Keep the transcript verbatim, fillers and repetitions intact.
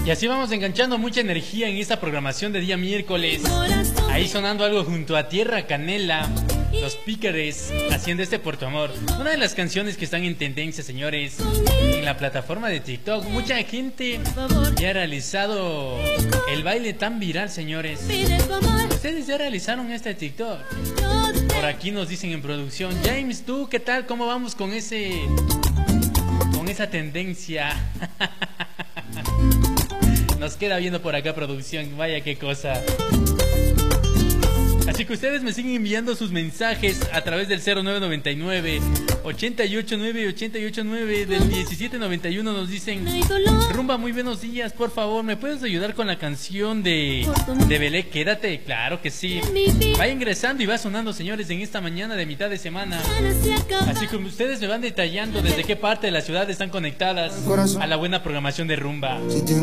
Y así vamos enganchando mucha energía en esta programación de día miércoles. Ahí sonando algo junto a Tierra Canela, Los Pícares, haciendo este Por Tu Amor. Una de las canciones que están en tendencia, señores, en la plataforma de TikTok. Mucha gente ya ha realizado el baile tan viral, señores. Ustedes ya realizaron este TikTok. Por aquí nos dicen en producción: James, ¿tú qué tal? ¿Cómo vamos con ese... con esa tendencia? Nos queda viendo por acá producción, vaya qué cosa. Así que ustedes me siguen enviando sus mensajes a través del cero nueve nueve nueve, ochenta y ocho nueve, ochenta y ocho nueve, del diecisiete noventa y uno. Nos dicen: Rumba, muy buenos días, por favor, ¿me puedes ayudar con la canción de, de Belé? Quédate, claro que sí. Va ingresando y va sonando, señores, en esta mañana de mitad de semana. Así que ustedes me van detallando desde qué parte de la ciudad están conectadas a la buena programación de Rumba.